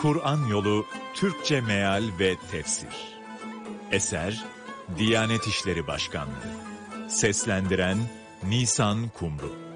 Kur'an Yolu Türkçe Meal ve Tefsir. Eser Diyanet İşleri Başkanlığı. Seslendiren Nisan Kumru.